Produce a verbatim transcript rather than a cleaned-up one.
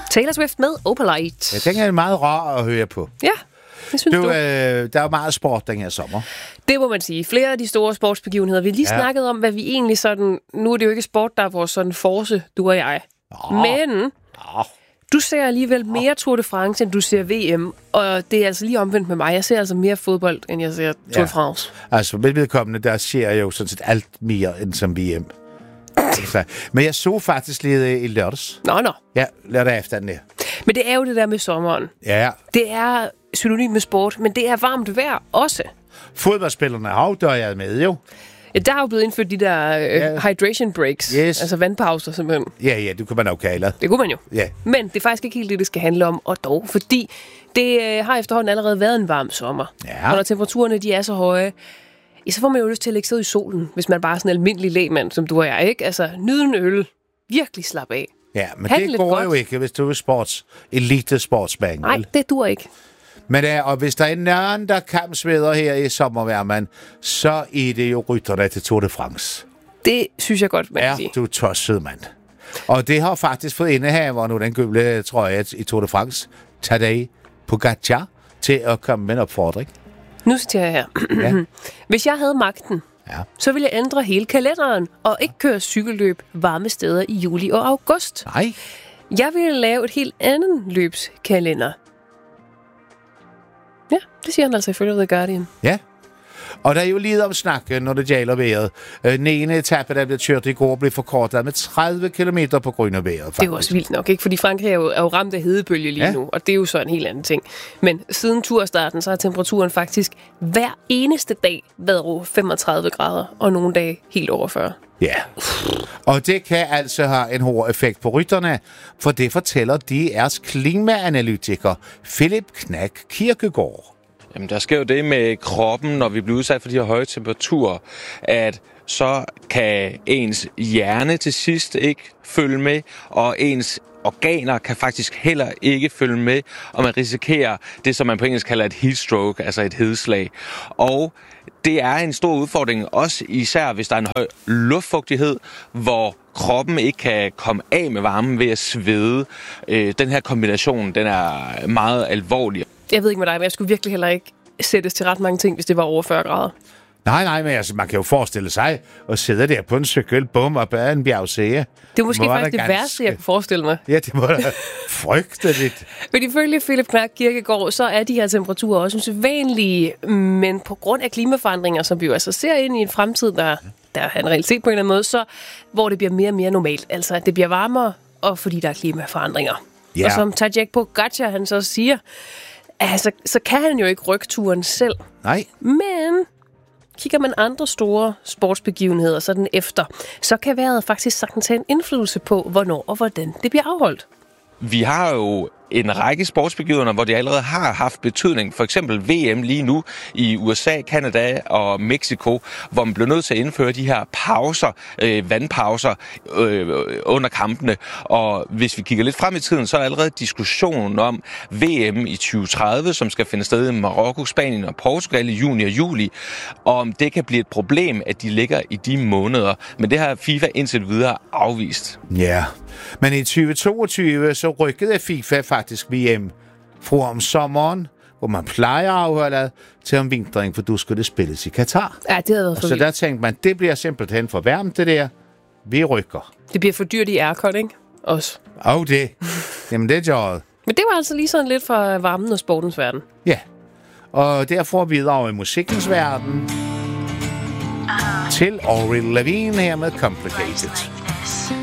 Taylor Swift med Opalite. Ja, den er meget rar at høre på. Ja, det synes du, du. Øh, der er jo meget sport den her sommer. Det må man sige. Flere af de store sportsbegivenheder. Vi har lige ja. snakket om, hvad vi egentlig sådan... Nu er det jo ikke sport, der er vores sådan force, du og jeg. Nå. Men Nå. du ser alligevel mere Tour de France, end du ser V M. Og det er altså lige omvendt med mig. Jeg ser altså mere fodbold, end jeg ser Tour de France. Ja. Altså, med vedkommende, der ser jeg jo sådan set alt mere end som V M. Men jeg så faktisk lige i lørdags. Nå, nå. Ja, lørdag efter den. Men det er jo det der med sommeren. Ja. Det er synonym med sport, men det er varmt vejr også. Fodboldspillerne har jo døjet med, jo. Ja, der er jo blevet indført de der øh, ja. hydration breaks. Yes. Altså vandpauser simpelthen. Ja, ja, det kunne man jo kalde. Det kunne man jo. Ja. Men det er faktisk ikke helt det, det skal handle om, og dog, fordi det øh, har efterhånden allerede været en varm sommer. Ja. Og når temperaturerne de er så høje, ja, så får man jo lyst til at lægge sig ud i solen, hvis man bare er sådan en almindelig lægmand, som du og jeg, ikke? Altså, nyde en øl. Virkelig slap af. Ja, men Han det går godt. Jo ikke, hvis du er sports, elite sportsmand. Nej, det dur ikke. Men ja, og hvis der er nogen, der kampsveder her i sommerværmen, så er det jo rytterne til Tour de France. Det synes jeg godt, man kan ja, sige. du er tosset, mand. Og det har faktisk fået indehaver nu, den gule trøje i Tour de France, Tadej Pogačar, til at komme med en opfordring. Nu citerer jeg her. Ja. Hvis jeg havde magten, ja. så ville jeg ændre hele kalenderen og ikke køre cykelløb varme steder i juli og august. Nej. Jeg ville lave et helt andet løbskalender. Ja, det siger han altså ifølge The Guardian. Ja. Og der er jo lige om snakken, når det gælder vejret. Øh, niende etape, der blev kørt i går, blev forkortet med tredive kilometer på grund af vejret. Faktisk. Det er jo også vildt nok, ikke? Fordi Frankrig er jo, er jo ramt af hedebølge lige ja. nu, og det er jo så en helt anden ting. Men siden turstarten, så har temperaturen faktisk hver eneste dag været over femogtredive grader, og nogle dage helt over fyrre. Ja, og det kan altså have en hård effekt på rytterne, for det fortæller D R's klimaanalytiker Philip Knack Kirkegaard. Jamen, der sker jo det med kroppen, når vi bliver udsat for de her høje temperaturer, at så kan ens hjerne til sidst ikke følge med, og ens organer kan faktisk heller ikke følge med, og man risikerer det, som man på engelsk kalder et heat stroke, altså et hedeslag. Og det er en stor udfordring, også især hvis der er en høj luftfugtighed, hvor kroppen ikke kan komme af med varmen ved at svede. Den her kombination, den er meget alvorlig. Jeg ved ikke med dig, men jeg skulle virkelig heller ikke sættes til ret mange ting, hvis det var over fyrre grader. Nej, nej, men altså, man kan jo forestille sig at sidde der på en cykel, bum, og bære en bjergsæge. Det er måske må faktisk det ganske... værste, jeg kan forestille mig. Ja, det må da frygteligt. Men ifølge Philip Knack Kirkegaard, så er de her temperaturer også usædvanlige, men på grund af klimaforandringer, som vi jo altså ser ind i en fremtid, der, der er en realitet på en eller anden måde, så hvor det bliver mere og mere normalt. Altså, at det bliver varmere, og fordi der er klimaforandringer. Ja. Og som Tadej Pogačar, han så siger, altså, så kan han jo ikke rykke turen selv. Nej. Men kigger man andre store sportsbegivenheder sådan efter, så kan vejret faktisk sagtens have en indflydelse på, hvornår og hvordan det bliver afholdt. Vi har jo en række sportsbegivenheder, hvor det allerede har haft betydning. For eksempel V M lige nu i U S A, Canada og Mexico, hvor man bliver nødt til at indføre de her pauser, øh, vandpauser øh, under kampene. Og hvis vi kigger lidt frem i tiden, så er der allerede diskussionen om V M i tyve tredive, som skal finde sted i Marokko, Spanien og Portugal i juni og juli. Og om det kan blive et problem, at de ligger i de måneder. Men det har FIFA indtil videre afvist. Ja, men i tyve toogtyve så rykkede FIFA faktisk V M fra om sommeren, hvor man plejer at afholde, til om vinteren, for du skulle det spilles i Katar. Ja, det havde været for Så der tænkte man, det bliver simpelthen for varmt, det der. Vi rykker. Det bliver for dyrt i aircon, ikke? Også. Åh, oh, det. Jamen, det er jo. Men det var altså lige sådan lidt for varmen og sportens verden. Ja. Og derfor videre i musikkens verden til Avril Lavigne her med Complicated.